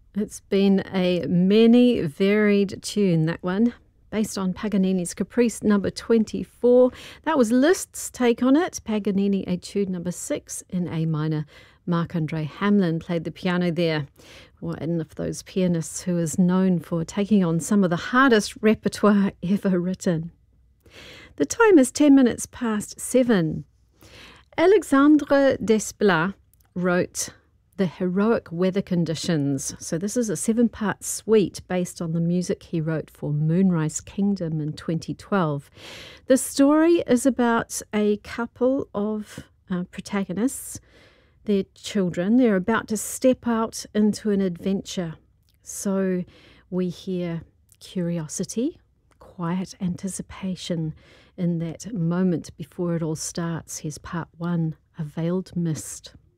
It's been a many varied tune, that one, based on Paganini's Caprice number 24. That was Liszt's take on it. Paganini Etude number 6 in A minor. Marc-Andre Hamelin played the piano there. One of those pianists who is known for taking on some of the hardest repertoire ever written. The time is 10 minutes past 7. Alexandre Desplat wrote The Heroic Weather Conditions. So this is a 7-part suite based on the music he wrote for Moonrise Kingdom in 2012. The story is about a couple of protagonists, their children. They're about to step out into an adventure. So we hear curiosity, quiet anticipation in that moment before it all starts. Here's part 1, A Veiled Mist.